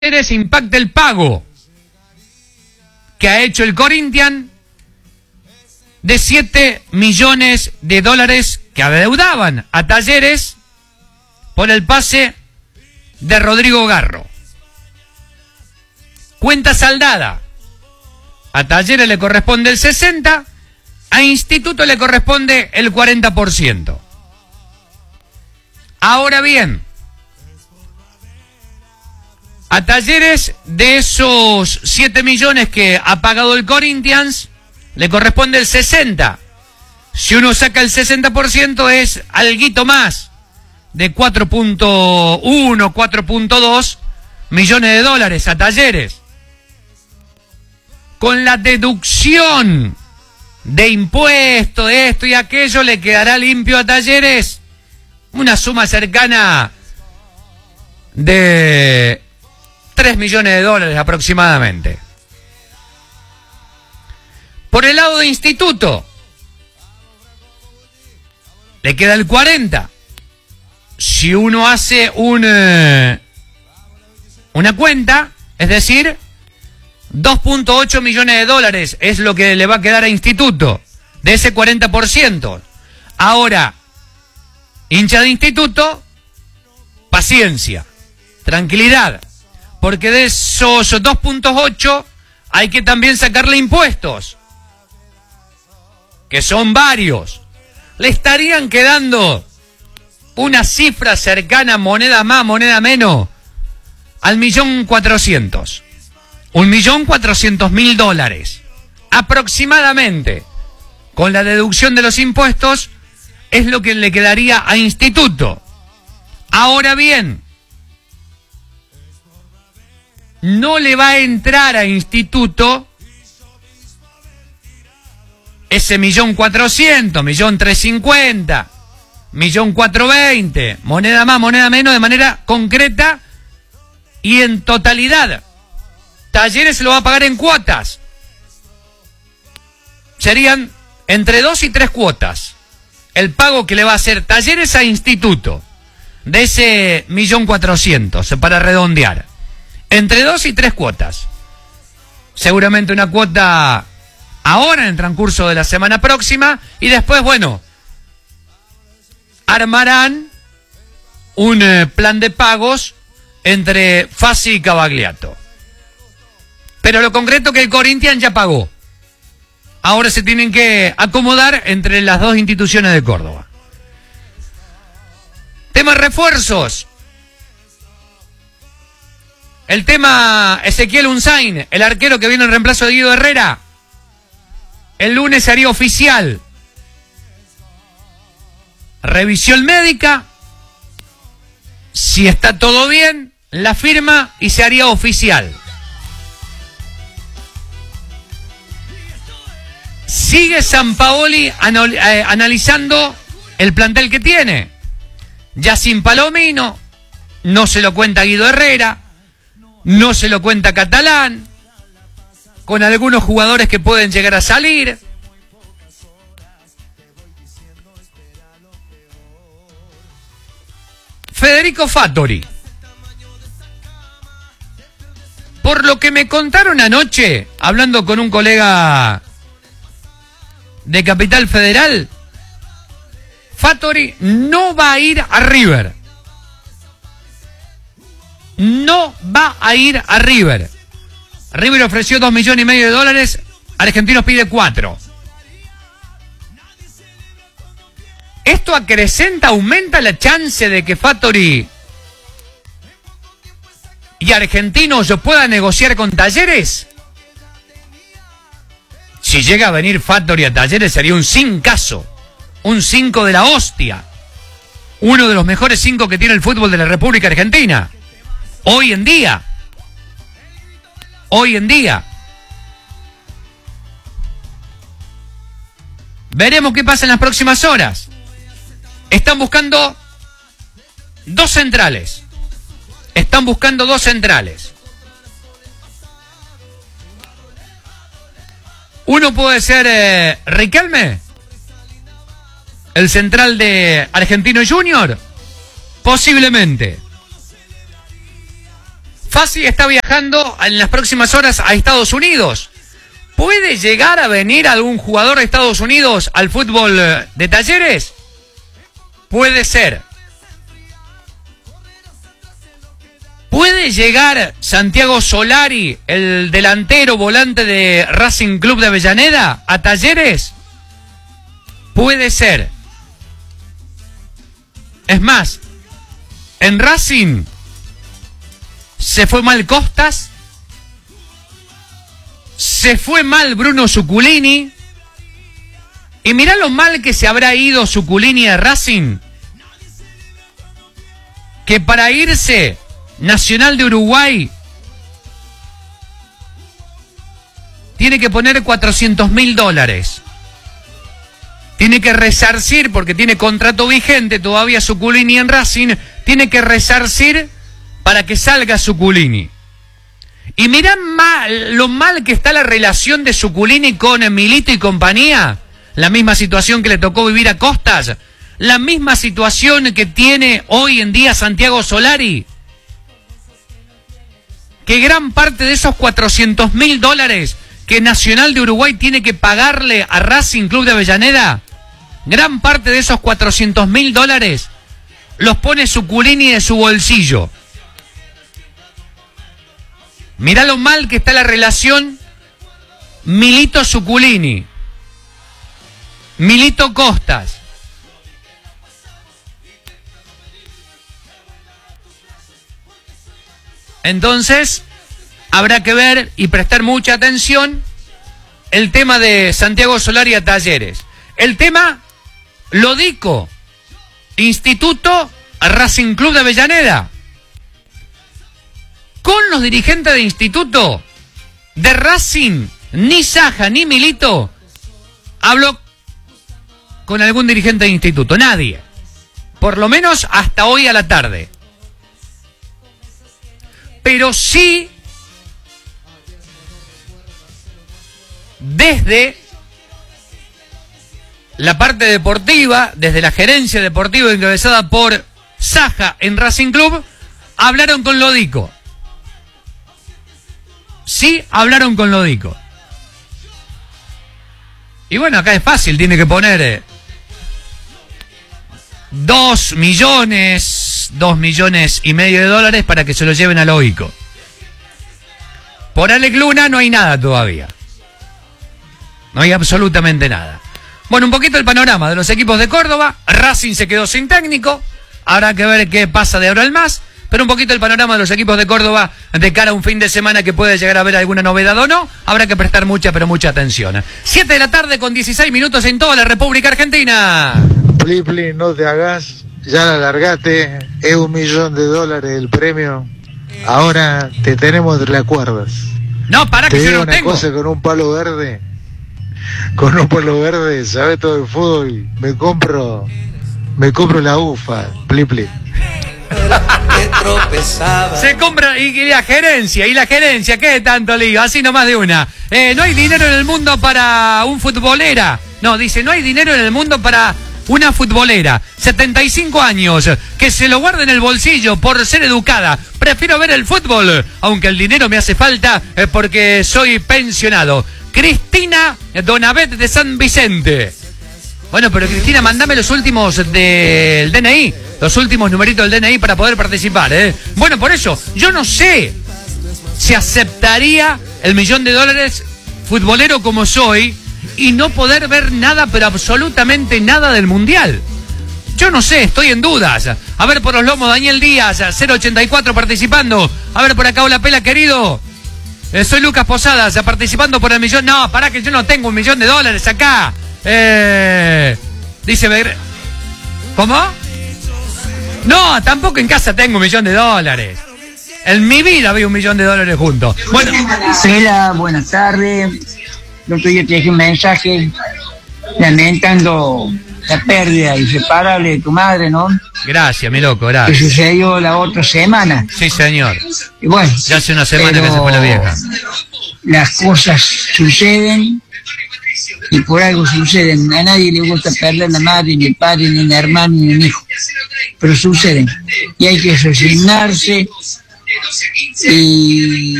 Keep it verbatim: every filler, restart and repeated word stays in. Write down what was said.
impacta el pago que ha hecho el Corinthians de siete millones de dólares que adeudaban a Talleres por el pase de Rodrigo Garro. Cuenta saldada. A Talleres le corresponde el sesenta por ciento, a Instituto le corresponde el cuarenta por ciento. Ahora bien, a Talleres, de esos siete millones que ha pagado el Corinthians, le corresponde el sesenta. Si uno saca el sesenta por ciento es alguito más de cuatro punto uno, cuatro punto dos millones de dólares a Talleres. Con la deducción de impuestos, de esto y aquello, le quedará limpio a Talleres una suma cercana de tres millones de dólares aproximadamente. Por el lado de Instituto, le queda el cuarenta. Si uno hace un, eh, una cuenta, es decir, dos punto ocho millones de dólares es lo que le va a quedar a Instituto, de ese cuarenta por ciento. Ahora, hincha de Instituto, paciencia, tranquilidad, porque de esos dos punto ocho hay que también sacarle impuestos, que son varios. Le estarían quedando una cifra cercana, moneda más, moneda menos, al millón cuatrocientos. Un millón cuatrocientos mil dólares. Aproximadamente, con la deducción de los impuestos, es lo que le quedaría a Instituto. Ahora bien, no le va a entrar a Instituto ese millón cuatrocientos, millón trescientos cincuenta, millón cuatrocientos veinte, moneda más, moneda menos, de manera concreta y en totalidad. Talleres se lo va a pagar en cuotas. Serían entre dos y tres cuotas el pago que le va a hacer Talleres a Instituto de ese millón cuatrocientos, para redondear. Entre dos y tres cuotas. Seguramente una cuota ahora en el transcurso de la semana próxima y después, bueno, armarán un eh, plan de pagos entre Fassi y Cavagliato. Pero lo concreto que el Corinthians ya pagó. Ahora se tienen que acomodar entre las dos instituciones de Córdoba. Tema refuerzos. El tema Ezequiel Unzain, el arquero que viene en reemplazo de Guido Herrera. El lunes se haría oficial. Revisión médica. Si está todo bien, la firma y se haría oficial. Sigue Sampaoli anal- eh, analizando el plantel que tiene. Ya sin Palomino, no se lo cuenta Guido Herrera, no se lo cuenta Catalán, con algunos jugadores que pueden llegar a salir. Federico Fattori. Por lo que me contaron anoche, hablando con un colega de Capital Federal, Fattori no va a ir a River. No va a ir a River. River ofreció dos millones y medio de dólares, Argentinos pide cuatro. ¿Esto acrecenta, aumenta la chance de que Fattori y Argentinos puedan negociar con Talleres? Si llega a venir Fattori a Talleres sería un cincazo, un cinco de la hostia, uno de los mejores cinco que tiene el fútbol de la República Argentina. Hoy en día, hoy en día. Veremos qué pasa en las próximas horas. Están buscando dos centrales. Están buscando dos centrales. Uno puede ser eh, Riquelme, el central de Argentino Junior, posiblemente. Fassi está viajando en las próximas horas a Estados Unidos. ¿Puede llegar a venir algún jugador de Estados Unidos al fútbol de Talleres? Puede ser. ¿Puede llegar Santiago Solari, el delantero volante de Racing Club de Avellaneda, a Talleres? Puede ser. Es más, en Racing se fue mal Costas, se fue mal Bruno Zuculini, y mirá lo mal que se habrá ido Zuculini de Racing, que para irse Nacional de Uruguay tiene que poner cuatrocientos mil dólares. Tiene que resarcir, porque tiene contrato vigente todavía Zuculini en Racing, tiene que resarcir para que salga Zuculini. Y mirá mal, lo mal que está la relación de Zuculini con Milito y compañía. La misma situación que le tocó vivir a Costas. La misma situación que tiene hoy en día Santiago Solari. Que gran parte de esos cuatrocientos mil dólares que Nacional de Uruguay tiene que pagarle a Racing Club de Avellaneda, gran parte de esos cuatrocientos mil dólares los pone Zuculini de su bolsillo. Mirá lo mal que está la relación Milito-Zuculini, Milito-Costas. Entonces, habrá que ver y prestar mucha atención el tema de Santiago Solari a Talleres. El tema, Lodico, Instituto Racing Club de Avellaneda. Con los dirigentes de Instituto, de Racing, ni Saja ni Milito habló con algún dirigente de Instituto. Nadie. Por lo menos hasta hoy a la tarde. Pero sí, desde la parte deportiva, desde la gerencia deportiva encabezada por Saja en Racing Club, hablaron con Lodico. Sí, hablaron con Lodico. Y bueno, acá es fácil, tiene que poner eh, dos millones, dos millones y medio de dólares para que se lo lleven a Lodico. Por Alex Luna no hay nada todavía. No hay absolutamente nada. Bueno, un poquito el panorama de los equipos de Córdoba. Racing se quedó sin técnico. Habrá que ver qué pasa de ahora en más. Pero un poquito el panorama de los equipos de Córdoba de cara a un fin de semana que puede llegar a haber alguna novedad o no. Habrá que prestar mucha, pero mucha atención. siete de la tarde con dieciséis minutos en toda la República Argentina. Pli, pli, no te hagas. Ya la largaste. Es un millón de dólares el premio. Ahora te tenemos de las cuerdas. No, para que yo no una tengo. Cosa con un palo verde. Con un palo verde, sabes todo el fútbol. Me compro, me compro la ufa. Pli, pli. Se compra y, y la gerencia, y la gerencia, ¿qué tanto lío? Así nomás de una. Eh, no hay dinero en el mundo para un futbolera. No, dice, no hay dinero en el mundo para una futbolera. setenta y cinco años, que se lo guarde en el bolsillo por ser educada. Prefiero ver el fútbol, aunque el dinero me hace falta eh, porque soy pensionado. Cristina Donavet de San Vicente. Bueno, pero Cristina, mandame los últimos del D N I, los últimos numeritos del D N I para poder participar, ¿eh? Bueno, por eso, yo no sé si aceptaría el millón de dólares futbolero como soy y no poder ver nada, pero absolutamente nada del Mundial. Yo no sé, estoy en dudas. A ver por los lomos, Daniel Díaz, cero ochenta y cuatro participando. A ver por acá, hola Pela, querido. Eh, soy Lucas Posadas, participando por el millón. No, pará que yo no tengo un millón de dólares acá. Eh, dice... ¿Cómo? No, tampoco en casa tengo un millón de dólares. En mi vida había un millón de dólares juntos. Bueno. Pela, buenas tardes. El otro día te dejé un mensaje lamentando la pérdida irreparable de tu madre, ¿no? Gracias, mi loco, Que gracias. sucedió la otra semana. Sí, señor. Y bueno, Ya hace una semana pero que se fue la vieja. las cosas suceden y por algo suceden. A nadie le gusta perder la madre, ni el padre, ni el hermano, ni el hijo. Pero suceden. Y hay que resignarse y